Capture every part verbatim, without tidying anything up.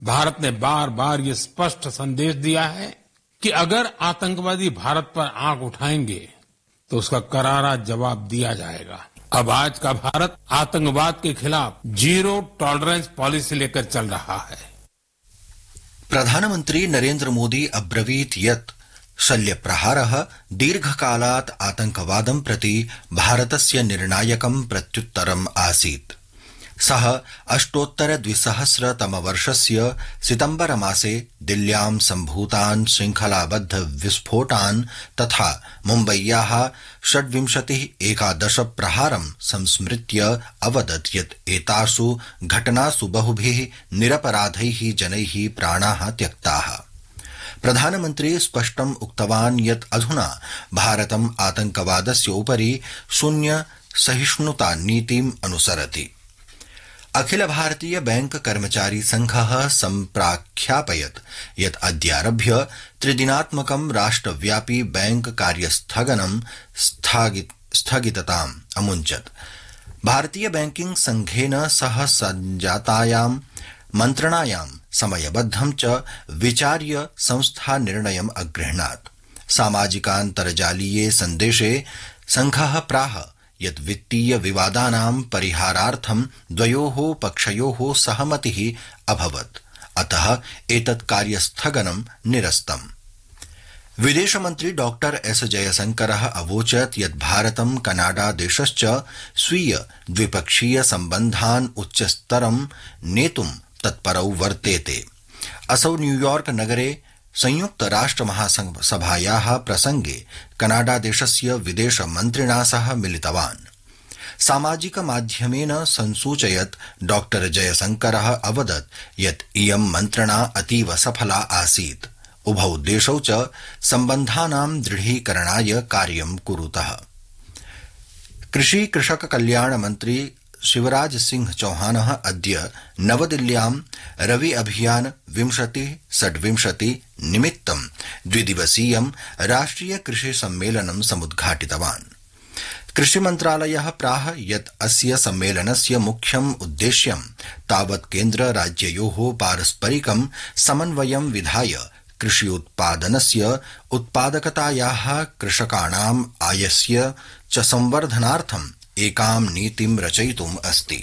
भारत ने बार बार ये स्पष्ट संदेश दिया है कि अगर आतंकवादी भारत पर आंख उठाएंगे तो उसका करारा जवाब दिया जाएगा। अब आज का भारत आतंकवाद के खिलाफ जीरो टॉलरेंस पॉलिसी लेकर चल रहा है। प्रधानमंत्री नरेंद्र मोदी अब्रवीत् यत् शल्यप्रहारः दीर्घकालात् आतंकवादं प्रति भारतस्य निर्णायकं प्रत्युत्तरम् आसीत्। सः अष्टोत्तर द्विसहस्रतमवर्षस्य सितम्बर मासे दिल्ल्यां सम्भूतान् शृङ्खलाबद्ध विस्फोटान् तथा मुम्बय्याः षड्विंशतिः एकादश प्रहारं संस्मृत्य अवदत् यत् एतासु घटनासु बहुभिः निरपराधैः जनैः प्राणाः त्यक्ताः। प्रधानमन्त्री स्पष्टम् उक्तवान् यत् अधुना भारतम् आतंकवादस्य उपरि शून्य सहिष्णुता नीतिम् अनुसरति। अखिल भारतीय बैंक कर्मचारी संघः सम्प्राख्यापयत् यत् अद्यारभ्य त्रिदिनात्मकं राष्ट्रव्यापी बैंक कार्यस्थगनं स्थगितताम् अमुञ्चत्। भारतीय बैंकिंग संघेन सह सञ्जातायां मन्त्रणायां समयबद्धं च विचार्य संस्था निर्णयम् अगृह्णात्। सामाजिकान्तर्जालीये सन्देशे संघः प्राह यत् वित्तीय विवादानां परिहारार्थं द्वयोः पक्षयोः सहमतिः अभवत्, अतः एतत् कार्यस्थगनं निरस्तम्। विदेशमन्त्री डॉक्टर एस जयशंकरः अवोचत् यत् भारतं कनाडा देशश्च स्वीय द्विपक्षीय सम्बन्धान् उच्चस्तरं नेतुं तत्परौ वर्तेते। असौ न्यूयॉर्क नगरे संयुक्त राष्ट्र महासभायाः प्रसंगे कनाडा देशस्य विदेश मन्त्रिणा सह मिलितवान्। सामाजिक माध्यमेन संसूचयत् डॉक्टर जयशंकरः अवदत् यत् इयं मन्त्रणा अतीव सफला आसीत्। उभौ देशौ च सम्बन्धानां दृढीकरणाय कार्यं कुरुतः। कृषि कृषक कल्याण मन्त्री शिवराज सिंह चौहानः अद्य नवदिल्ल्यां रवि अभियान विंशति षड्विंशति निमित्तं द्विदिवसीयं राष्ट्रिय कृषि सम्मेलनं समुद्घाटितवान्। कृषि मन्त्रालयः प्राह यत् अस्य सम्मेलनस्य मुख्यम् उद्देश्यं तावत् केन्द्र राज्ययोः पारस्परिकं समन्वयं विधाय कृषि उत्पादनस्य उत्पादकतायाः कृषकाणाम् आयस्य च संवर्धनार्थं एकां नीतिं रचयितुम् अस्ति।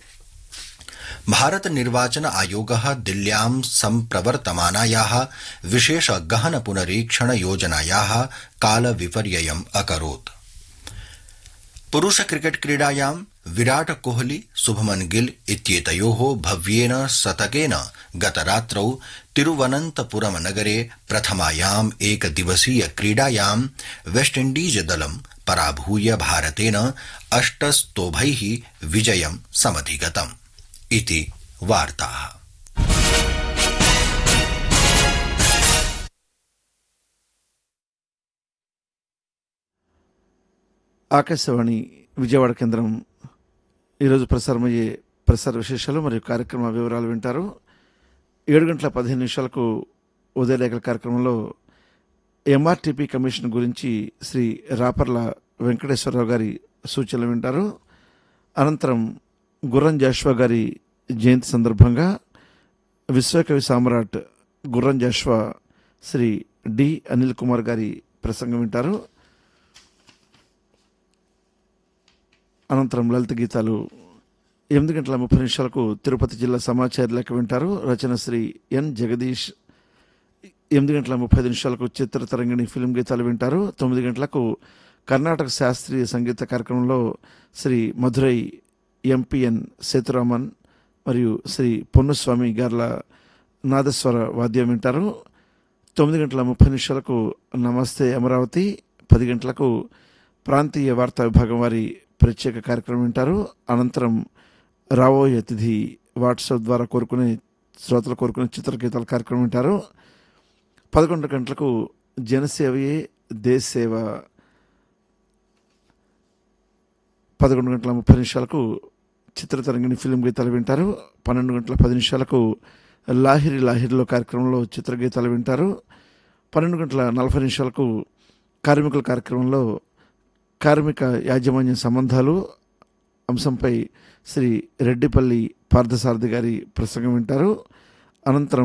भारत निर्वाचन आयोगः दिल्ल्यां सम्प्रवर्तमानायाः विशेष गहन पुनरीक्षण योजनायाः कालविपर्ययम् अकरोत्। पुरुष क्रिकेट क्रीडायां विराट कोहली शुभमन गिल इत्येतयोः भव्येन शतकेन गतरात्रौ तिरुवनन्तपुरम नगरे प्रथमायाम् एकदिवसीय क्रीडायां वेस्टइण्डीज दलं पराभूय भारतेन अष्टस्तोभैः विजयं समधिगतम् इति वार्ताः। ఆకాశవాణి విజయవాడ కేంద్రం ఈరోజు ప్రసారమయ్యే ప్రసార విశేషాలు మరియు కార్యక్రమ వివరాలు వింటారు. ఏడు గంటల పదిహేను నిమిషాలకు ఉదయలేఖల కార్యక్రమంలో ఎంఆర్టీపీ కమిషన్ గురించి శ్రీ రాపర్ల వెంకటేశ్వరరావు గారి సూచనలు వింటారు. అనంతరం గుర్రం జాషువా గారి జయంతి సందర్భంగా విశ్వకవి సామ్రాట్ గుర్రం జాషువా శ్రీ డి అనిల్ కుమార్ గారి ప్రసంగం వింటారు. అనంతరం లలిత గీతాలు ఎనిమిది గంటల ముప్పై నిమిషాలకు తిరుపతి జిల్లా సమాచార లేఖ వింటారు. రచన శ్రీ ఎన్ జగదీష్. ఎనిమిది గంటల ముప్పై ఐదు నిమిషాలకు చిత్ర తరంగిణి ఫిల్మ్ గీతాలు వింటారు. తొమ్మిది గంటలకు కర్ణాటక శాస్త్రీయ సంగీత కార్యక్రమంలో శ్రీ మధురై ఎంపీఎన్ సేతురామన్ మరియు శ్రీ పొన్నుస్వామి గార్ల నాదస్వర వాద్యం వింటారు. తొమ్మిది గంటల ముప్పై నిమిషాలకు నమస్తే అమరావతి. పది గంటలకు ప్రాంతీయ వార్తా విభాగం వారి ప్రత్యేక కార్యక్రమం వింటారు. అనంతరం రాబోయే అతిథి వాట్సాప్ ద్వారా కోరుకునే శ్రోతలు కోరుకునే చిత్రగీతాల కార్యక్రమం వింటారు. పదకొండు గంటలకు జనసేవయే దేశ సేవ. పదకొండు గంటల ముప్పై నిమిషాలకు చిత్రతరంగిణి ఫిలిం గీతాలు వింటారు. పన్నెండు గంటల పది నిమిషాలకు లాహిరి లాహిరిలో కార్యక్రమంలో చిత్రగీతాలు వింటారు. పన్నెండు గంటల నలభై నిమిషాలకు కార్మికుల కార్యక్రమంలో కార్మిక యాజమాన్య సంబంధాలు అంశంపై శ్రీ రెడ్డిపల్లి పార్థసారథి గారి ప్రసంగం వింటారు. అనంతరం